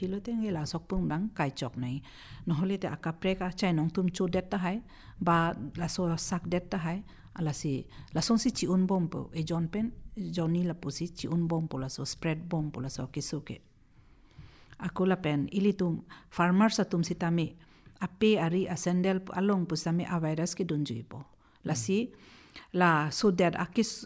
philo te nge la sok pung dang kai chok nai no hole te akaprek a chai nong tum chu det ta hai ba la so sak det ta hai ala si la son si chi un bom po e John pen Johnny la po si chi un bom po la so spread bom po la so kisuke ako la pen ilitum farmer sa tum sitame ape ari ascendel along po same a virus ke dunjui po la si la so that akis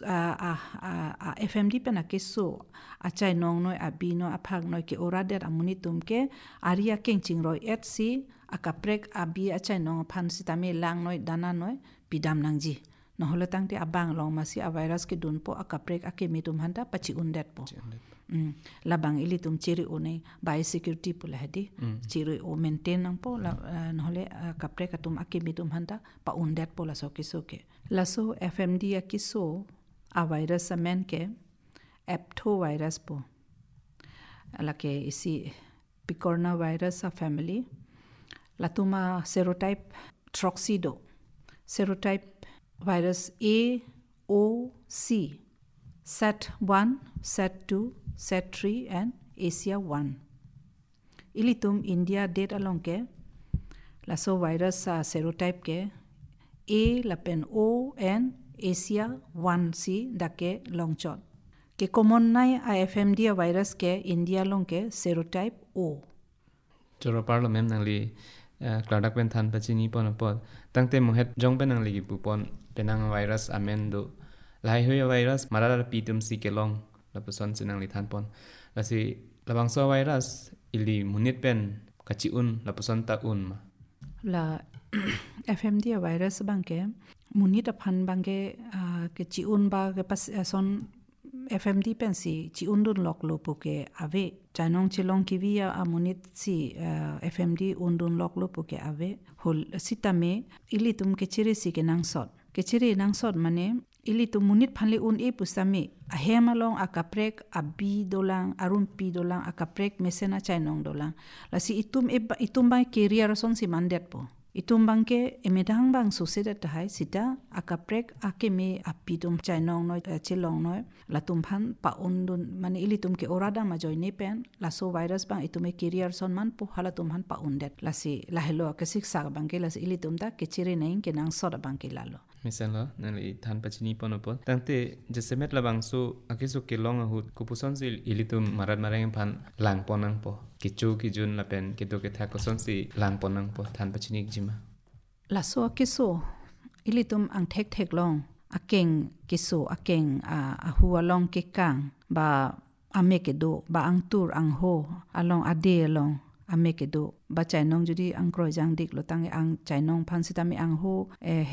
a FMD pen akiso achai nong noi abino aphag noi ke ora der amunitum ke aria kengching roi et si akaprek abi achai nong phan sitame lang noi dana noi pidam nangji no hole tangte abang long masi a virus ke dun po akaprek akemitum handa pachi undet po labang ilitum chiri one biosecurity pula hadi chiri o maintain nang po no hole akaprek atum akemitum handa pa undet po la soke laso FMD akiso a virus amen ke apto virus po alake isi picorna virus a family latuma serotype troxido serotype virus A O C SAT1 SAT2 SAT3 and ASIA1 ilitum India date along ke laso virus serotype ke A lapen O and Asia 1C dake longchot ke common nai FMD virus ke India long ke serotype O Joro parliament nangli kladak pen than pachini pon pot tangte mohet jong pen nangli gi pupon penang virus amendo lai hui virus marara pitum si ke long la person sinangli than pon la si labang so virus ili munit pen kachi un la person ta un ma la FMD virus bangke munit aphan bangke ke chiun ba ke pas son FMD pensi chiun dun lok lo puke ave chanong chilong kivia amunit si FMD undun lok lo puke ave hol sitame ilitum ke chiri si ke nang sot mane ilitum munit phanle un e pusame ahema long akaprek abi dolang arun pi dolang akaprek mesena chainong dolang lasi itum ba career son si mandet po itum bangke emedang bang sucede tahai sita akaprek akeme apidum chainong noi chilong noi latum phan pa undun mane ilitum ke orada ma joine pen laso virus bang itume career son man po halatum han pa undet lasi lahelo ke siksa bangke lasi ilitum da ke chire nei ke nang sod bangke lalo misalo nali than pachini ponopo tangte jesemet labang su akisu ke long ahut kupuson sil ilitum marat mareng phan lang ponang po kichu kijun lapen kitu ke thak son si lang ponang po than pachini jima laso akisu ilitum ang thek long akeng kisu akeng a huwa long ke kang ba ameke do ba ang tur ang ho along ade long ameke do ba chainong judi ang kroi jang dik lo tang ang chainong phan sitami ang ho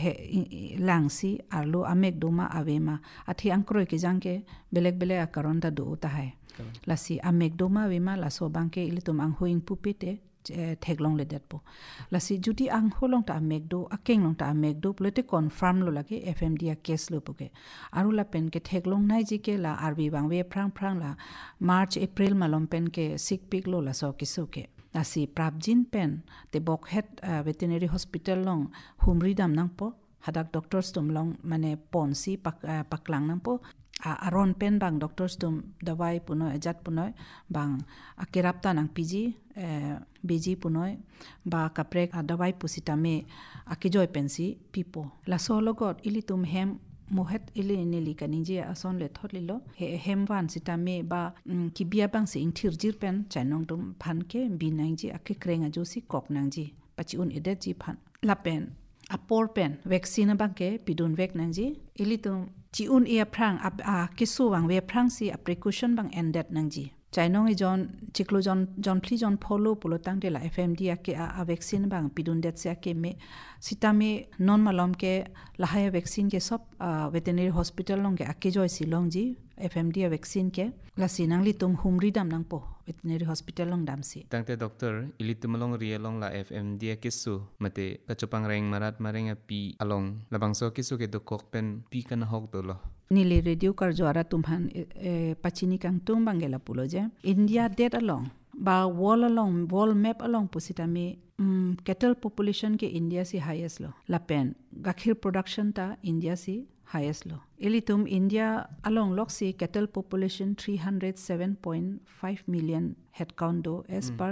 langsi arlo amek do ma avema athi ang kroi ke jang ke belek akaron da do ta hai lasi amek do ma vema laso bangke ilitum ang hoing pupite theklong le det po lasi judi ang holong ta amek do akeng long ta amek do plete confirm lo lage FMD a case lo poke aru la pen ke theklong nai ji ke la RB bang we prang la March April malom pen ke sik pik lo la so kisuke lasi prabjin pen te bok het veterinary hospital long humridam nang po hadak doctors tum long mane ponsi paklang nang po aron pen bang doctors tum dawai puno ajat puno bang akirapta nang PG BG puno ba kaprek dawai pusitame akijoy pensi pipo la solo god ilitum hem mohet ili nili kaninje ason le tholilo hemwan sitame ba kibia bang se ingthirjir pen chainong tum phanke binangji akikrenga josi koknangji pachi un edet ji phan lapen apor pen vaccine bangke pidun vek nangji ilitum chi un e phrang kisu wang we phrang si a precaution bang endet nangji chainong e jon phli jon follow pulotang de la FMD a vaccine bang pidun det se ke me sitame non malom ke lahaya vaccine ke sop veterinary hospital long ke akijoi silong ji FMD a vaccine ke la sinang li tum humri dam nang po veterinary hospital long dam si tangte doctor ilitum long ria long la FMD kisu mate kachupang reng marat mareng pi along labangso kisu ke dokok pen pi kana hok dolo nili radio kar jwara tumhan pachini kang tum bangela puloje India det along ba wall map along pusitami cattle population ke India si highest lo lapen gakhir production ta India si highest lo ilitum India along loksi cattle population 307.5 million head count do as per